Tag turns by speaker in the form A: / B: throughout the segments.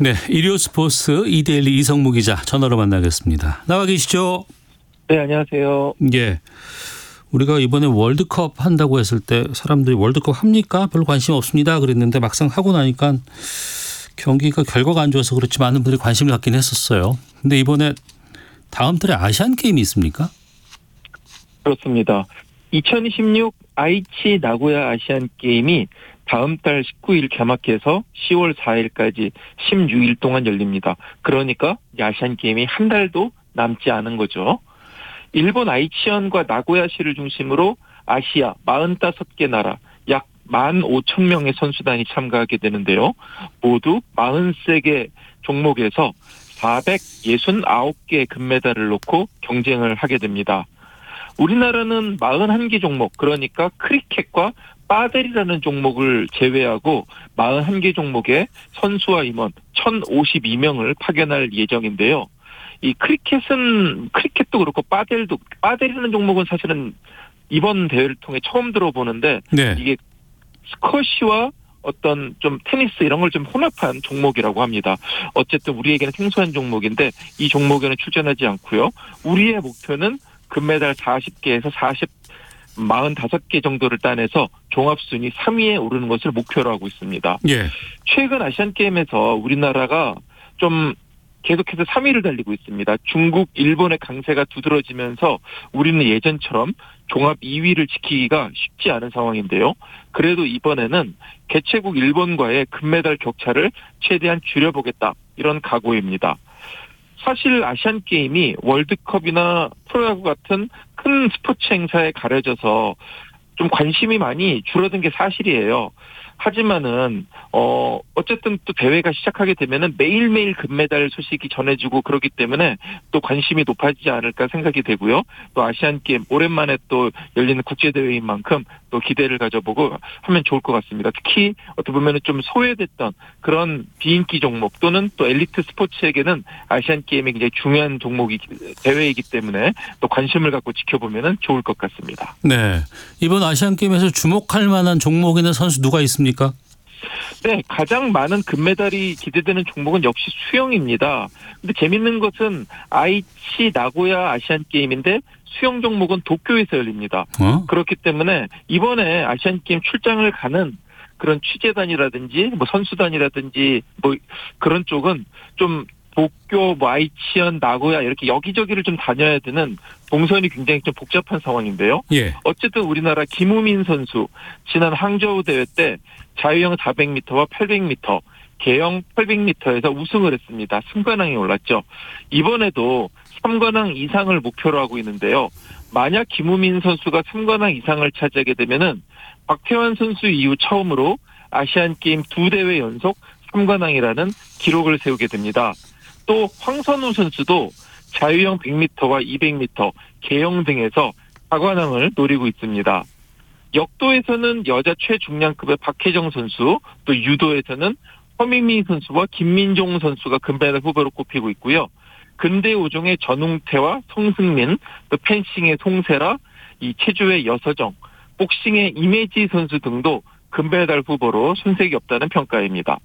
A: 네, 일요 스포츠 이데일리 이성무 기자 전화로 만나겠습니다. 나와 계시죠?
B: 네, 안녕하세요.
A: 예. 우리가 이번에 월드컵 한다고 했을 때 사람들이 월드컵 합니까? 별로 관심 없습니다. 그랬는데 막상 하고 나니까 경기가 결과가 안 좋아서 그렇지 많은 분들이 관심을 갖긴 했었어요. 근데 이번에 다음 달에 아시안 게임이 있습니까?
B: 그렇습니다. 2026 아이치 나고야 아시안 게임이 다음 달 19일 개막해서 10월 4일까지 16일 동안 열립니다. 그러니까 아시안 게임이 한 달도 남지 않은 거죠. 일본 아이치현과 나고야시를 중심으로 아시아 45개 나라 약 15,000명의 선수단이 참가하게 되는데요. 모두 43개 종목에서 469개의 금메달을 놓고 경쟁을 하게 됩니다. 우리나라는 41개 종목, 그러니까 크리켓과 빠델이라는 종목을 제외하고 41개 종목에 선수와 임원 1,052명을 파견할 예정인데요. 이 크리켓도 그렇고 빠델이라는 종목은 사실은 이번 대회를 통해 처음 들어보는데
A: 네.
B: 이게 스쿼시와 어떤 좀 테니스 이런 걸 좀 혼합한 종목이라고 합니다. 어쨌든 우리에게는 생소한 종목인데 이 종목에는 출전하지 않고요. 우리의 목표는 금메달 40개에서 45개 정도를 따내서 종합순위 3위에 오르는 것을 목표로 하고 있습니다.
A: 예.
B: 최근 아시안게임에서 우리나라가 좀 계속해서 3위를 달리고 있습니다. 중국, 일본의 강세가 두드러지면서 우리는 예전처럼 종합 2위를 지키기가 쉽지 않은 상황인데요. 그래도 이번에는 개최국 일본과의 금메달 격차를 최대한 줄여보겠다. 이런 각오입니다. 사실 아시안게임이 월드컵이나 프로야구 같은 큰 스포츠 행사에 가려져서 좀 관심이 많이 줄어든 게 사실이에요. 하지만은 어쨌든 또 대회가 시작하게 되면은 매일매일 금메달 소식이 전해지고 그러기 때문에 또 관심이 높아지지 않을까 생각이 되고요. 또 아시안 게임 오랜만에 또 열리는 국제 대회인 만큼 또 기대를 가져보고 하면 좋을 것 같습니다. 특히 어떻게 보면은 좀 소외됐던 그런 비인기 종목 또는 또 엘리트 스포츠에게는 아시안 게임이 굉장히 중요한 대회이기 때문에 또 관심을 갖고 지켜보면은 좋을 것 같습니다.
A: 네. 이번 아시안 게임에서 주목할 만한 종목에는 선수 누가 있습니까?
B: 네, 가장 많은 금메달이 기대되는 종목은 역시 수영입니다. 근데 재밌는 것은 아이치 나고야 아시안 게임인데 수영 종목은 도쿄에서 열립니다. 그렇기 때문에 이번에 아시안 게임 출장을 가는 그런 취재단이라든지 뭐 선수단이라든지 뭐 그런 쪽은 좀 도쿄, 아이치현, 나고야 이렇게 여기저기를 좀 다녀야 되는 동선이 굉장히 좀 복잡한 상황인데요.
A: 예.
B: 어쨌든 우리나라 김우민 선수 지난 항저우 대회 때 자유형 400m와 800m, 계영 800m에서 우승을 했습니다. 3관왕에 올랐죠. 이번에도 3관왕 이상을 목표로 하고 있는데요. 만약 김우민 선수가 3관왕 이상을 차지하게 되면은 박태환 선수 이후 처음으로 아시안게임 2대회 연속 3관왕이라는 기록을 세우게 됩니다. 또 황선우 선수도 자유형 100m와 200m, 계영 등에서 4관왕을 노리고 있습니다. 역도에서는 여자 최중량급의 박혜정 선수, 또 유도에서는 허민미 선수와 김민종 선수가 금메달 후보로 꼽히고 있고요. 근대 5종의 전웅태와 송승민, 또 펜싱의 송세라, 이 체조의 여서정, 복싱의 이매지 선수 등도 금메달 후보로 손색이 없다는 평가입니다.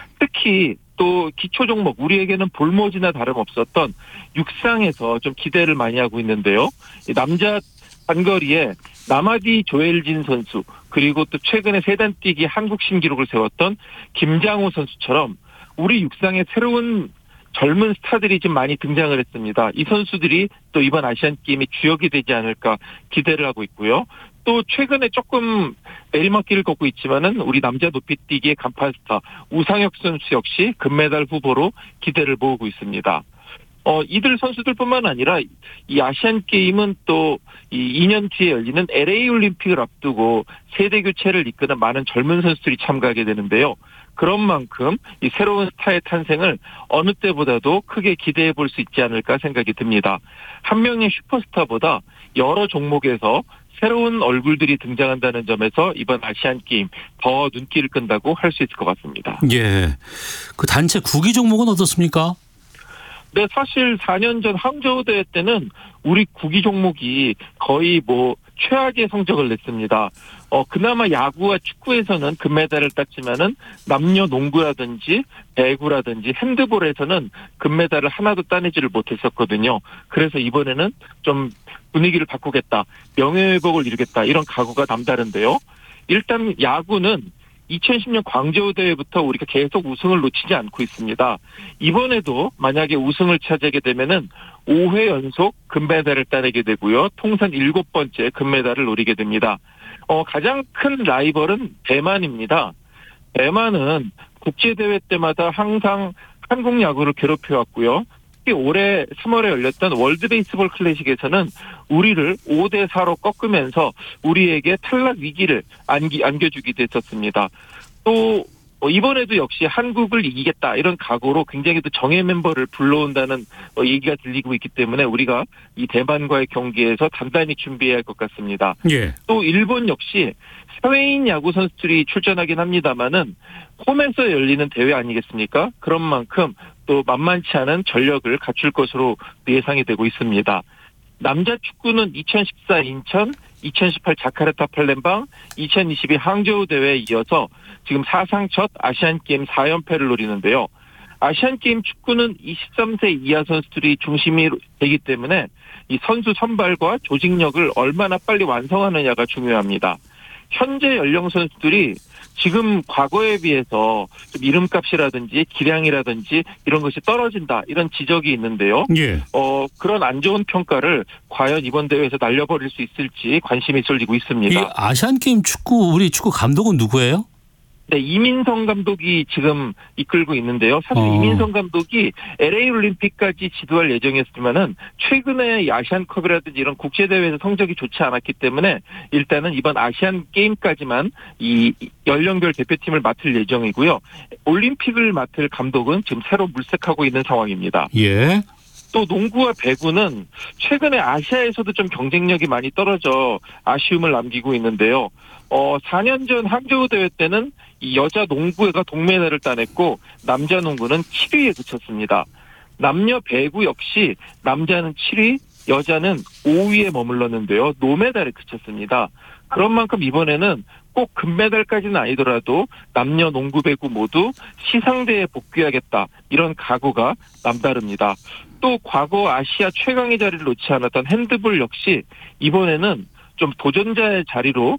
B: 특히 또 기초 종목 우리에게는 볼모지나 다름없었던 육상에서 좀 기대를 많이 하고 있는데요. 남자 단거리에 나마디 조엘진 선수 그리고 또 최근에 세단뛰기 한국 신기록을 세웠던 김장호 선수처럼 우리 육상의 새로운 젊은 스타들이 좀 많이 등장을 했습니다. 이 선수들이 또 이번 아시안게임의 주역이 되지 않을까 기대를 하고 있고요. 또 최근에 조금 내리막길을 걷고 있지만은 우리 남자 높이뛰기의 간판 스타 우상혁 선수 역시 금메달 후보로 기대를 모으고 있습니다. 이들 선수들뿐만 아니라 이 아시안 게임은 또 이 2년 뒤에 열리는 LA 올림픽을 앞두고 세대 교체를 이끄는 많은 젊은 선수들이 참가하게 되는데요. 그런 만큼 이 새로운 스타의 탄생을 어느 때보다도 크게 기대해 볼 수 있지 않을까 생각이 듭니다. 한 명의 슈퍼스타보다 여러 종목에서 새로운 얼굴들이 등장한다는 점에서 이번 아시안 게임 더 눈길을 끈다고 할 수 있을 것 같습니다.
A: 예. 그 단체 구기 종목은 어떻습니까?
B: 네, 사실 4년 전 항저우 대회 때는 우리 구기 종목이 거의 뭐 최악의 성적을 냈습니다. 그나마 야구와 축구에서는 금메달을 땄지만은 남녀 농구라든지 배구라든지 핸드볼에서는 금메달을 하나도 따내지를 못했었거든요. 그래서 이번에는 좀 분위기를 바꾸겠다, 명예회복을 이루겠다, 이런 각오가 남다른데요. 일단 야구는 2010년 광저우 대회부터 우리가 계속 우승을 놓치지 않고 있습니다. 이번에도 만약에 우승을 차지하게 되면은 5회 연속 금메달을 따내게 되고요. 통산 7번째 금메달을 노리게 됩니다. 가장 큰 라이벌은 대만입니다. 대만은 국제대회 때마다 항상 한국 야구를 괴롭혀왔고요. 특히 올해 3월에 열렸던 월드 베이스볼 클래식에서는 우리를 5대4로 꺾으면서 우리에게 탈락 위기를 안겨주기도 했었습니다. 또 이번에도 역시 한국을 이기겠다, 이런 각오로 굉장히 또 정예 멤버를 불러온다는 얘기가 들리고 있기 때문에 우리가 이 대만과의 경기에서 단단히 준비해야 할 것 같습니다.
A: 예.
B: 또 일본 역시 사회인 야구 선수들이 출전하긴 합니다만은 홈에서 열리는 대회 아니겠습니까? 그런 만큼 또 만만치 않은 전력을 갖출 것으로 예상이 되고 있습니다. 남자 축구는 2014 인천, 2018 자카르타 팔렘방, 2022 항저우 대회에 이어서 지금 사상 첫 아시안게임 4연패를 노리는데요. 아시안게임 축구는 23세 이하 선수들이 중심이 되기 때문에 이 선수 선발과 조직력을 얼마나 빨리 완성하느냐가 중요합니다. 현재 연령 선수들이 지금 과거에 비해서 좀 이름값이라든지 기량이라든지 이런 것이 떨어진다, 이런 지적이 있는데요.
A: 예.
B: 그런 안 좋은 평가를 과연 이번 대회에서 날려버릴 수 있을지 관심이 쏠리고 있습니다.
A: 이 아시안 게임 축구, 우리 축구 감독은 누구예요?
B: 네, 이민성 감독이 지금 이끌고 있는데요. 사실 이민성 감독이 LA 올림픽까지 지도할 예정이었지만은 최근에 이 아시안컵이라든지 이런 국제대회에서 성적이 좋지 않았기 때문에 일단은 이번 아시안 게임까지만 이 연령별 대표팀을 맡을 예정이고요. 올림픽을 맡을 감독은 지금 새로 물색하고 있는 상황입니다.
A: 예.
B: 또 농구와 배구는 최근에 아시아에서도 좀 경쟁력이 많이 떨어져 아쉬움을 남기고 있는데요. 4년 전 항저우 대회 때는 이 여자 농구가 동메달을 따냈고 남자 농구는 7위에 그쳤습니다. 남녀 배구 역시 남자는 7위, 여자는 5위에 머물렀는데요. 노메달에 그쳤습니다. 그런 만큼 이번에는 꼭 금메달까지는 아니더라도 남녀 농구 배구 모두 시상대에 복귀하겠다, 이런 각오가 남다릅니다. 또 과거 아시아 최강의 자리를 놓지 않았던 핸드볼 역시 이번에는 좀 도전자의 자리로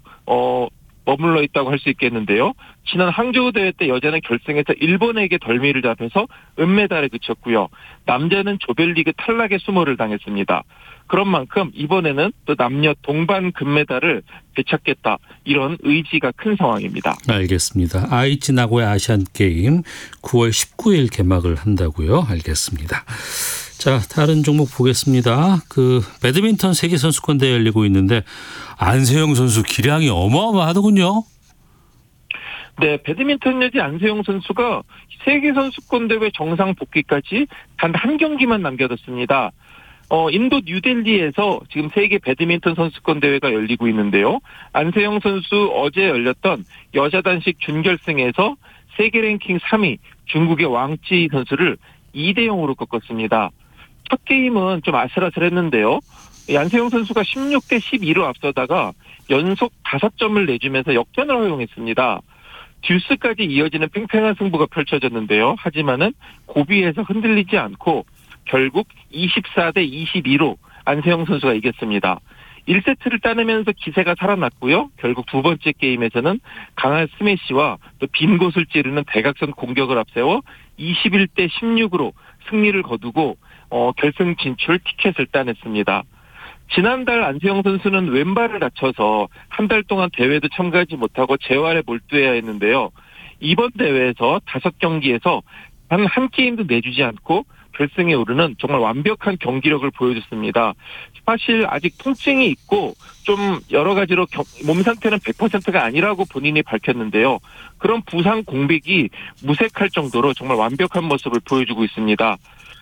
B: 머물러 있다고 할 수 있겠는데요. 지난 항저우 대회 때 여자는 결승에서 일본에게 덜미를 잡혀서 은메달에 그쳤고요. 남자는 조별리그 탈락의 수모를 당했습니다. 그런 만큼 이번에는 또 남녀 동반 금메달을 되찾겠다, 이런 의지가 큰 상황입니다.
A: 알겠습니다. 아이치 나고야 아시안 게임 9월 19일 개막을 한다고요? 알겠습니다. 자, 다른 종목 보겠습니다. 배드민턴 세계선수권대회 열리고 있는데 안세영 선수 기량이 어마어마하더군요.
B: 네, 배드민턴 여지 안세영 선수가 세계선수권대회 정상 복귀까지 단 한 경기만 남겨뒀습니다. 인도 뉴델리에서 지금 세계 배드민턴 선수권대회가 열리고 있는데요. 안세영 선수 어제 열렸던 여자 단식 준결승에서 세계 랭킹 3위 중국의 왕찌 선수를 2대0으로 꺾었습니다. 첫 게임은 좀 아슬아슬했는데요. 안세영 선수가 16대 12로 앞서다가 연속 5점을 내주면서 역전을 허용했습니다. 듀스까지 이어지는 팽팽한 승부가 펼쳐졌는데요. 하지만은 고비에서 흔들리지 않고 결국 24대 22로 안세영 선수가 이겼습니다. 1세트를 따내면서 기세가 살아났고요. 결국 두 번째 게임에서는 강한 스매시와 또 빈 곳을 찌르는 대각선 공격을 앞세워 21대 16으로 승리를 거두고 결승 진출 티켓을 따냈습니다. 지난달 안세영 선수는 왼발을 다쳐서 한 달 동안 대회도 참가하지 못하고 재활에 몰두해야 했는데요. 이번 대회에서 5경기에서 단 한 게임도 내주지 않고 결승에 오르는 정말 완벽한 경기력을 보여줬습니다. 사실 아직 통증이 있고 좀 여러 가지로 몸 상태는 100%가 아니라고 본인이 밝혔는데요. 그런 부상 공백이 무색할 정도로 정말 완벽한 모습을 보여주고 있습니다.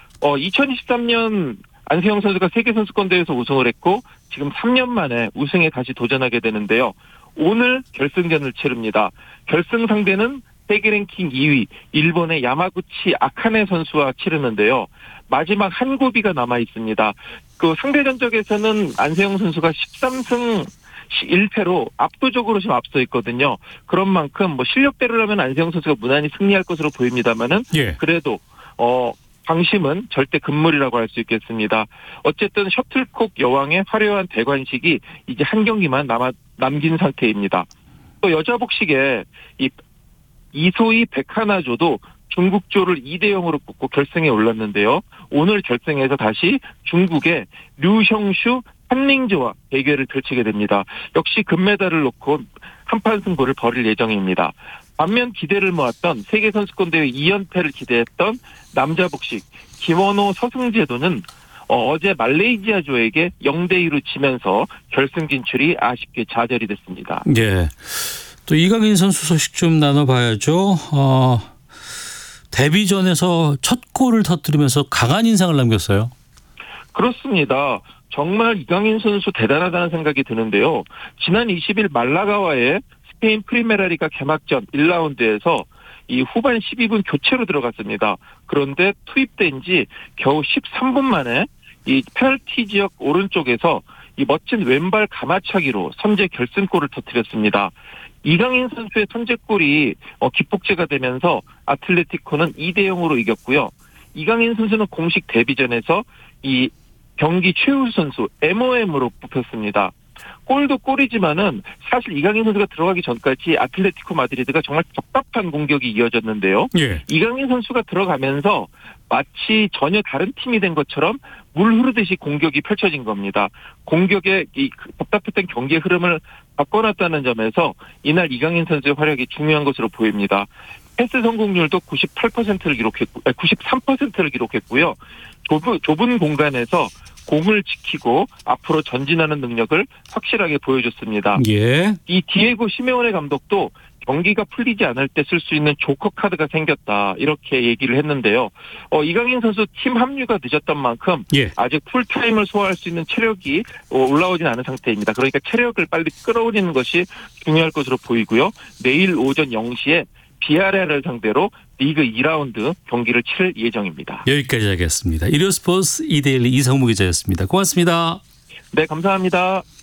B: 2023년 안세영 선수가 세계선수권대회에서 우승을 했고 지금 3년 만에 우승에 다시 도전하게 되는데요. 오늘 결승전을 치릅니다. 결승 상대는 세계 랭킹 2위 일본의 야마구치 아카네 선수와 치르는데요. 마지막 한 고비가 남아 있습니다. 그 상대 전적에서는 안세영 선수가 13승 1패로 압도적으로 지금 앞서 있거든요. 그런 만큼 뭐 실력대로라면 안세영 선수가 무난히 승리할 것으로 보입니다만은
A: 예.
B: 그래도 방심은 절대 금물이라고 할 수 있겠습니다. 어쨌든 셔틀콕 여왕의 화려한 대관식이 이제 한 경기만 남긴 상태입니다. 또 여자 복식에 이소희 백하나조도 중국조를 2대0으로 꺾고 결승에 올랐는데요. 오늘 결승에서 다시 중국의 류형슈 한링즈와 대결을 펼치게 됩니다. 역시 금메달을 놓고 한판 승부를 벌일 예정입니다. 반면 기대를 모았던 세계선수권대회 2연패를 기대했던 남자 복식 김원호 서승재도는 어제 말레이시아조에게 0대2로 지면서 결승 진출이 아쉽게 좌절이 됐습니다.
A: 예. 또 이강인 선수 소식 좀 나눠봐야죠. 데뷔전에서 첫 골을 터뜨리면서 강한 인상을 남겼어요.
B: 그렇습니다. 정말 이강인 선수 대단하다는 생각이 드는데요. 지난 20일 말라가와의 스페인 프리메라리가 개막전 1라운드에서 이 후반 12분 교체로 들어갔습니다. 그런데 투입된 지 겨우 13분 만에 이 페널티 지역 오른쪽에서 이 멋진 왼발 가마차기로 선제 결승골을 터뜨렸습니다. 이강인 선수의 선제골이 기폭제가 되면서 아틀레티코는 2대0으로 이겼고요. 이강인 선수는 공식 데뷔전에서 이 경기 최우 선수 MOM으로 뽑혔습니다. 골도 골이지만은 사실 이강인 선수가 들어가기 전까지 아틀레티코 마드리드가 정말 적답한 공격이 이어졌는데요.
A: 예.
B: 이강인 선수가 들어가면서 마치 전혀 다른 팀이 된 것처럼 물 흐르듯이 공격이 펼쳐진 겁니다. 공격의 이 답답했던 경기의 흐름을 바꿔놨다는 점에서 이날 이강인 선수의 활약이 중요한 것으로 보입니다. 패스 성공률도 93%를 기록했고요. 좁은 공간에서 공을 지키고 앞으로 전진하는 능력을 확실하게 보여줬습니다.
A: 예.
B: 이 디에고 시메오네 감독도 경기가 풀리지 않을 때 쓸 수 있는 조커 카드가 생겼다 이렇게 얘기를 했는데요. 이강인 선수 팀 합류가 늦었던 만큼
A: 예.
B: 아직 풀타임을 소화할 수 있는 체력이 올라오진 않은 상태입니다. 그러니까 체력을 빨리 끌어올리는 것이 중요할 것으로 보이고요. 내일 오전 0시에 비아레알을 상대로 리그 2라운드 경기를 치를 예정입니다.
A: 여기까지 하겠습니다. 일요스포츠 이데일리 이성무 기자였습니다. 고맙습니다.
B: 네, 감사합니다.